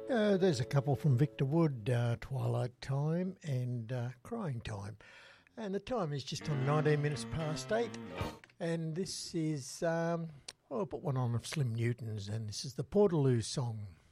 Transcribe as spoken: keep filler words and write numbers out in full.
Uh, there's a couple from Victor Wood, uh, Twilight Time and uh, Crying Time. And the time is just on nineteen minutes past eight. And this is, um, well, I'll put one on of Slim Newton's, and this is the Portaloo song.